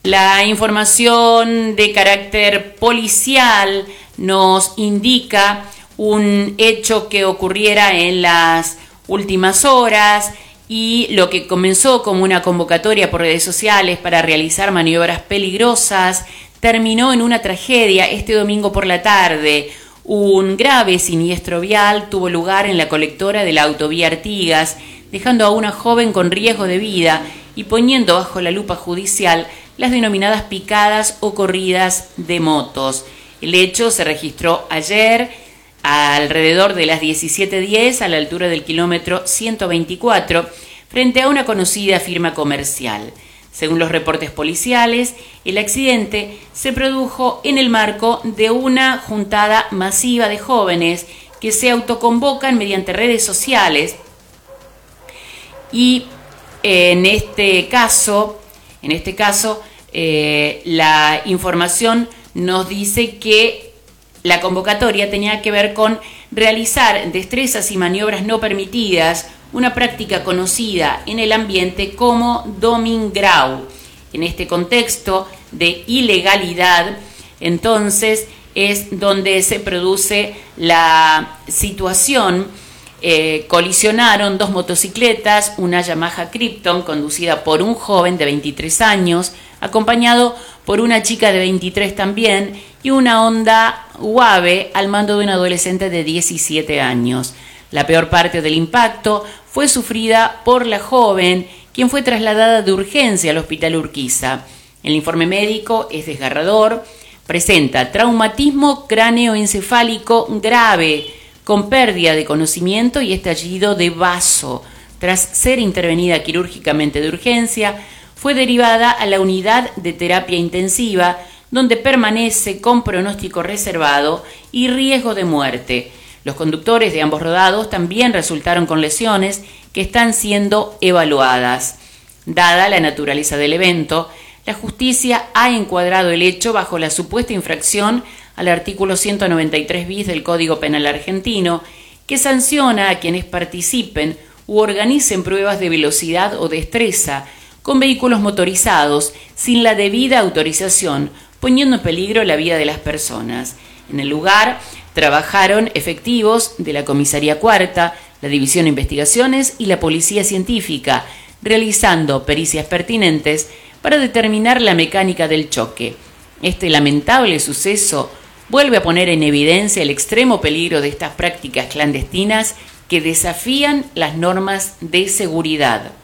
La información de carácter policial nos indica un hecho que ocurriera en las últimas horas y lo que comenzó como una convocatoria por redes sociales para realizar maniobras peligrosas terminó en una tragedia este domingo por la tarde. Un grave siniestro vial tuvo lugar en la colectora de la autovía Artigas, dejando a una joven con riesgo de vida y poniendo bajo la lupa judicial las denominadas picadas o corridas de motos. El hecho se registró ayer alrededor de las 17:10 a la altura del kilómetro 124 frente a una conocida firma comercial. Según los reportes policiales, el accidente se produjo en el marco de una juntada masiva de jóvenes que se autoconvocan mediante redes sociales y en este caso, la información nos dice que la convocatoria tenía que ver con realizar destrezas y maniobras no permitidas, una práctica conocida en el ambiente como domingrau. En este contexto de ilegalidad, entonces, es donde se produce la situación. Colisionaron dos motocicletas, una Yamaha Krypton conducida por un joven de 23 años, acompañado por una chica de 23 también, y una Honda Wave al mando de un adolescente de 17 años. La peor parte del impacto fue sufrida por la joven, quien fue trasladada de urgencia al hospital Urquiza. El informe médico es desgarrador, presenta traumatismo cráneoencefálico grave, con pérdida de conocimiento y estallido de vaso. Tras ser intervenida quirúrgicamente de urgencia, fue derivada a la unidad de terapia intensiva, donde permanece con pronóstico reservado y riesgo de muerte. Los conductores de ambos rodados también resultaron con lesiones que están siendo evaluadas. Dada la naturaleza del evento, la justicia ha encuadrado el hecho bajo la supuesta infracción al artículo 193 bis del Código Penal argentino, que sanciona a quienes participen u organicen pruebas de velocidad o destreza con vehículos motorizados sin la debida autorización, poniendo en peligro la vida de las personas. En el lugar trabajaron efectivos de la Comisaría Cuarta, la División de Investigaciones y la Policía Científica, realizando pericias pertinentes para determinar la mecánica del choque. Este lamentable suceso vuelve a poner en evidencia el extremo peligro de estas prácticas clandestinas que desafían las normas de seguridad.